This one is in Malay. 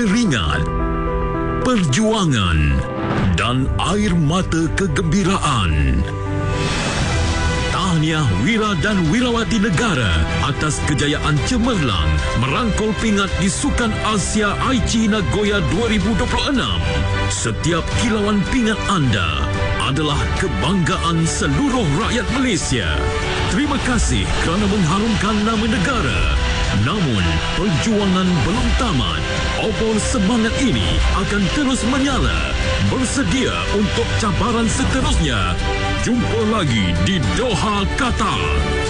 keringat, perjuangan dan air mata kegembiraan. Tahniah wira dan wirawati negara atas kejayaan cemerlang merangkul pingat di Sukan Asia Aichi Nagoya 2026. Setiap kilauan pingat anda adalah kebanggaan seluruh rakyat Malaysia. Terima kasih kerana mengharumkan nama negara. Namun, perjuangan belum tamat. Obor semangat ini akan terus menyala. Bersedia untuk cabaran seterusnya. Jumpa lagi di Doha, Qatar.